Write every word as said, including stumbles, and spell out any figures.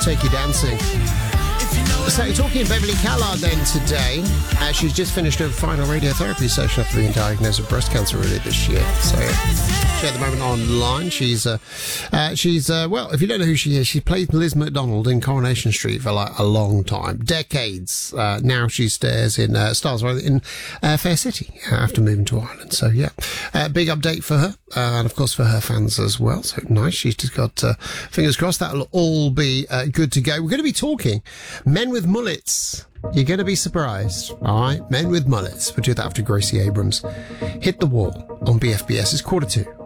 Take You Dancing. So, talking of Beverly Callard then today, uh, she's just finished her final radiotherapy session after being diagnosed with breast cancer earlier this year. So, she's at the moment online. She's, uh, uh, she's uh, well, if you don't know who she is, she played Liz McDonald in Coronation Street for like a long time, decades. Uh, now she stars in, uh, stars rather in uh, Fair City uh, after moving to Ireland. So, yeah, uh, big update for her uh, and, of course, for her fans as well. So, nice. She's just got, uh, fingers crossed, that'll all be uh, good to go. We're going to be talking men with mullets. You're going to be surprised. All right, men with mullets. We'll do that after Gracie Abrams hit the wall on B F B S. It's quarter two.